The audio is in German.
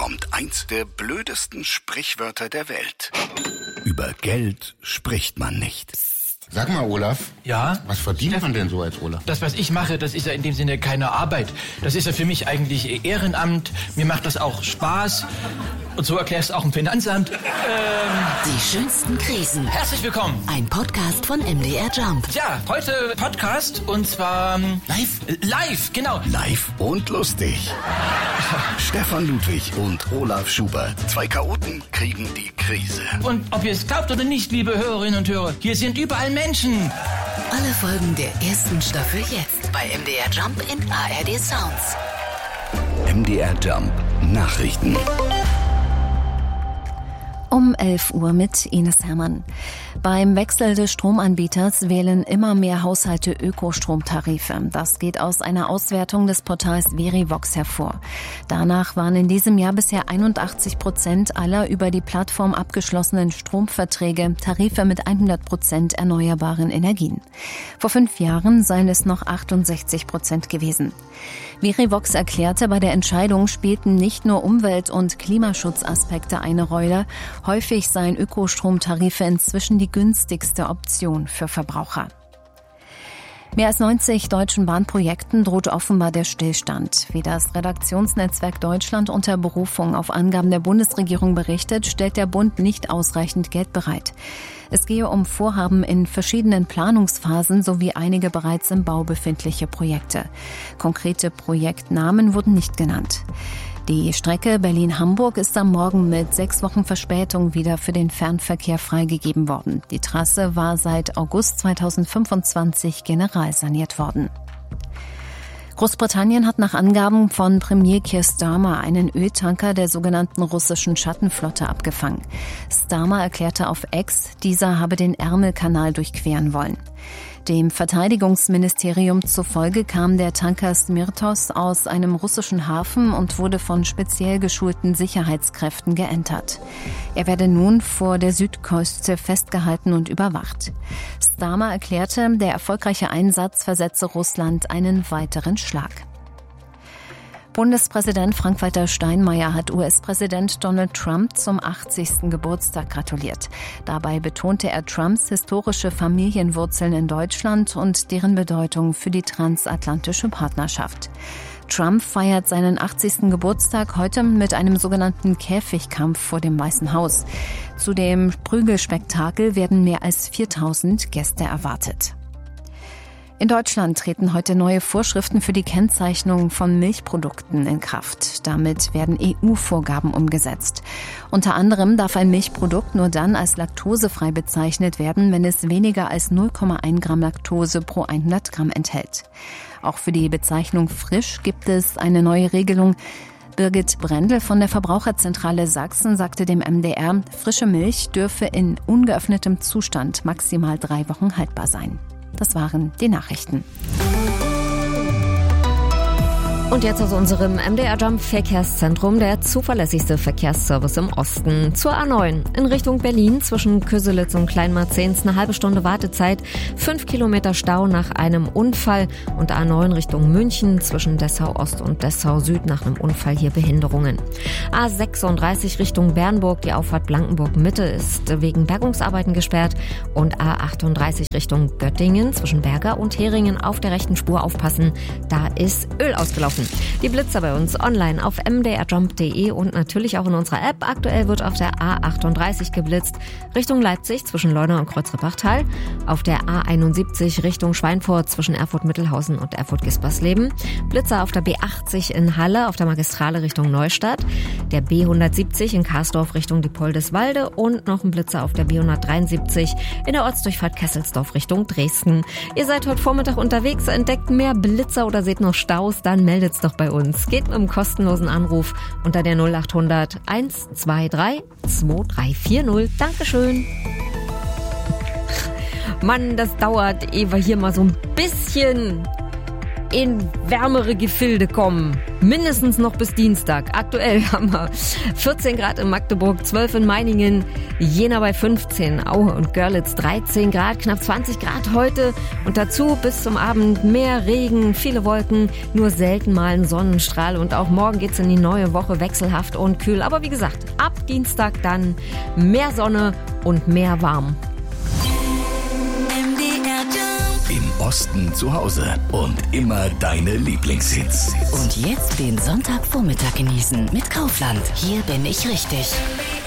kommt eins der blödesten Sprichwörter der Welt. Über Geld spricht man nicht. Sag mal, Olaf. Ja? Was verdient man denn so als Olaf? Das, was ich mache, das ist ja in dem Sinne keine Arbeit. Das ist ja für mich eigentlich Ehrenamt. Mir macht das auch Spaß. Und so erklärst du auch im Finanzamt. Die schönsten Krisen. Herzlich willkommen. Ein Podcast von MDR Jump. Ja, heute Podcast und zwar... Live? Live, genau. Live und lustig. Stefan Ludwig und Olaf Schubert. Zwei Chaoten kriegen die Krise. Und ob ihr es glaubt oder nicht, liebe Hörerinnen und Hörer, hier sind überall Menschen. Alle Folgen der ersten Staffel jetzt bei MDR Jump in ARD Sounds. MDR Jump Nachrichten. Um 11 Uhr mit Ines Hermann. Beim Wechsel des Stromanbieters wählen immer mehr Haushalte Ökostromtarife. Das geht aus einer Auswertung des Portals Verivox hervor. Danach waren in diesem Jahr bisher 81% aller über die Plattform abgeschlossenen Stromverträge Tarife mit 100% erneuerbaren Energien. Vor 5 Jahren seien es noch 68% gewesen. Verivox erklärte, bei der Entscheidung spielten nicht nur Umwelt- und Klimaschutzaspekte eine Rolle. Häufig seien Ökostromtarife inzwischen die günstigste Option für Verbraucher. Mehr als 90 deutschen Bahnprojekten droht offenbar der Stillstand. Wie das Redaktionsnetzwerk Deutschland unter Berufung auf Angaben der Bundesregierung berichtet, stellt der Bund nicht ausreichend Geld bereit. Es gehe um Vorhaben in verschiedenen Planungsphasen sowie einige bereits im Bau befindliche Projekte. Konkrete Projektnamen wurden nicht genannt. Die Strecke Berlin-Hamburg ist am Morgen mit 6 Wochen Verspätung wieder für den Fernverkehr freigegeben worden. Die Trasse war seit August 2025 generalsaniert worden. Großbritannien hat nach Angaben von Premier Keir Starmer einen Öltanker der sogenannten russischen Schattenflotte abgefangen. Starmer erklärte auf X, dieser habe den Ärmelkanal durchqueren wollen. Dem Verteidigungsministerium zufolge kam der Tanker Smirtos aus einem russischen Hafen und wurde von speziell geschulten Sicherheitskräften geentert. Er werde nun vor der Südküste festgehalten und überwacht. Starmer erklärte, der erfolgreiche Einsatz versetze Russland einen weiteren Schlag. Bundespräsident Frank-Walter Steinmeier hat US-Präsident Donald Trump zum 80. Geburtstag gratuliert. Dabei betonte er Trumps historische Familienwurzeln in Deutschland und deren Bedeutung für die transatlantische Partnerschaft. Trump feiert seinen 80. Geburtstag heute mit einem sogenannten Käfigkampf vor dem Weißen Haus. Zu dem Prügelspektakel werden mehr als 4000 Gäste erwartet. In Deutschland treten heute neue Vorschriften für die Kennzeichnung von Milchprodukten in Kraft. Damit werden EU-Vorgaben umgesetzt. Unter anderem darf ein Milchprodukt nur dann als laktosefrei bezeichnet werden, wenn es weniger als 0,1 Gramm Laktose pro 100 Gramm enthält. Auch für die Bezeichnung frisch gibt es eine neue Regelung. Birgit Brendel von der Verbraucherzentrale Sachsen sagte dem MDR, frische Milch dürfe in ungeöffnetem Zustand maximal 3 Wochen haltbar sein. Das waren die Nachrichten. Und jetzt aus unserem MDR Jump Verkehrszentrum, der zuverlässigste Verkehrsservice im Osten. Zur A9 in Richtung Berlin zwischen Köselitz und Kleinmarzehns eine halbe Stunde Wartezeit, 5 Kilometer Stau nach einem Unfall und A9 Richtung München zwischen Dessau Ost und Dessau Süd nach einem Unfall hier Behinderungen. A36 Richtung Bernburg, die Auffahrt Blankenburg Mitte ist wegen Bergungsarbeiten gesperrt und A38 Richtung Göttingen zwischen Berger und Heringen auf der rechten Spur aufpassen, da ist Öl ausgelaufen. Die Blitzer bei uns online auf mdrjump.de und natürlich auch in unserer App. Aktuell wird auf der A38 geblitzt Richtung Leipzig zwischen Leuna und Kreuzrippachtal, auf der A71 Richtung Schweinfurt zwischen Erfurt-Mittelhausen und Erfurt-Gispersleben, Blitzer auf der B80 in Halle auf der Magistrale Richtung Neustadt, der B170 in Karsdorf Richtung Diepoldeswalde und noch ein Blitzer auf der B173 in der Ortsdurchfahrt Kesselsdorf Richtung Dresden. Ihr seid heute Vormittag unterwegs, entdeckt mehr Blitzer oder seht noch Staus, dann meldet doch bei uns. Geht mit einem kostenlosen Anruf unter der 0800 123 2340. Dankeschön. Mann, das dauert, ehe wir hier mal so ein bisschen in wärmere Gefilde kommen. Mindestens noch bis Dienstag. Aktuell haben wir 14 Grad in Magdeburg, 12 in Meiningen, Jena bei 15, Aue und Görlitz 13 Grad, knapp 20 Grad heute. Und dazu bis zum Abend mehr Regen, viele Wolken, nur selten mal ein Sonnenstrahl. Und auch morgen geht's in die neue Woche wechselhaft und kühl. Aber wie gesagt, ab Dienstag dann mehr Sonne und mehr warm. Im Osten zu Hause und immer deine Lieblingshits. Und jetzt den Sonntagvormittag genießen mit Kaufland. Hier bin ich richtig.